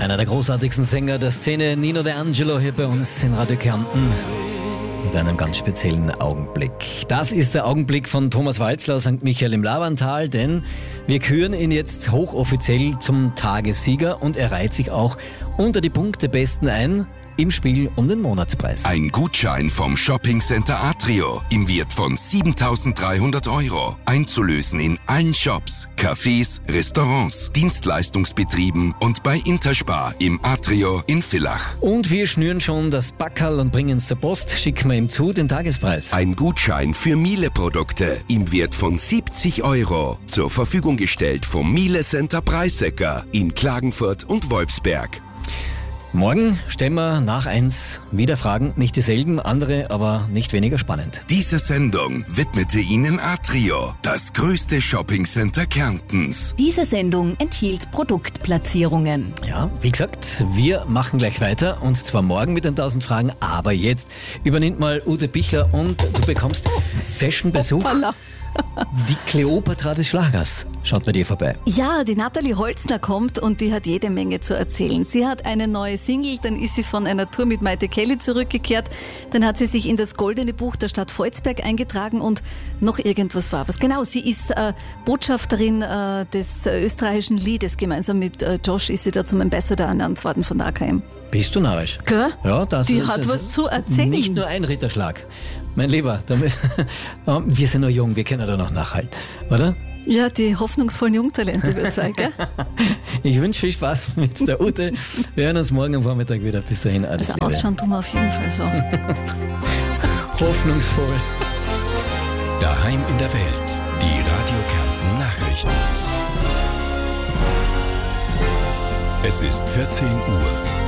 Einer der großartigsten Sänger der Szene, Nino De Angelo, hier bei uns in Radio Kärnten. Mit einem ganz speziellen Augenblick. Das ist der Augenblick von Thomas Walzler aus St. Michael im Lavantal, denn wir küren ihn jetzt hochoffiziell zum Tagessieger und er reiht sich auch unter die Punktebesten ein im Spiel um den Monatspreis. Ein Gutschein vom Shoppingcenter Atrio im Wert von 7.300 €. Einzulösen in allen Shops, Cafés, Restaurants, Dienstleistungsbetrieben und bei Interspar im Atrio in Villach. Und wir schnüren schon das Backerl und bringen es zur Post. Schicken wir ihm zu den Tagespreis. Ein Gutschein für Miele-Produkte im Wert von 70 €. Zur Verfügung gestellt vom Miele Center Preissecker in Klagenfurt und Wolfsberg. Morgen stellen wir nach 1 wieder Fragen, nicht dieselben, andere, aber nicht weniger spannend. Diese Sendung widmete Ihnen Atrio, das größte Shoppingcenter Kärntens. Diese Sendung enthielt Produktplatzierungen. Ja, wie gesagt, wir machen gleich weiter und zwar morgen mit den 1000 Fragen, aber jetzt übernimmt mal Ute Bichler und du bekommst Fashion-Besuch. Die Kleopatra des Schlagers schaut bei dir vorbei. Ja, die Nathalie Holzner kommt und die hat jede Menge zu erzählen. Sie hat eine neue Single, dann ist sie von einer Tour mit Maite Kelly zurückgekehrt, dann hat sie sich in das Goldene Buch der Stadt Volzberg eingetragen und noch irgendwas war was. Genau, sie ist Botschafterin des österreichischen Liedes. Gemeinsam mit Josh ist sie da zum Ambassador ernannt worden von der AKM. Bist du narrisch? Gell? Ja, das Die ist, hat was zu erzählen. Nicht nur ein Ritterschlag. Mein Lieber, wir sind noch jung, wir können da noch nachhalten, oder? Ja, die hoffnungsvollen Jungtalente, wir zwei, gell? Ich wünsche viel Spaß mit der Ute. Wir hören uns morgen am Vormittag wieder. Bis dahin, alles Also Liebe. ausschauen tun wir auf jeden Fall so. Hoffnungsvoll. Daheim in der Welt. Die Radio Kärnten Nachrichten. Es ist 14 Uhr.